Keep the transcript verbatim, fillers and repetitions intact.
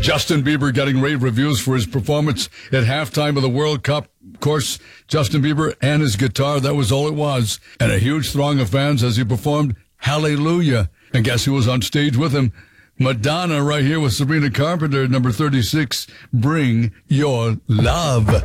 Justin Bieber getting rave reviews for his performance at halftime of the World Cup. Of course, Justin Bieber and his guitar, that was all it was. And a huge throng of fans as he performed Hallelujah. And guess who was on stage with him? Madonna right here with Sabrina Carpenter, number thirty-six, Bring Your Love.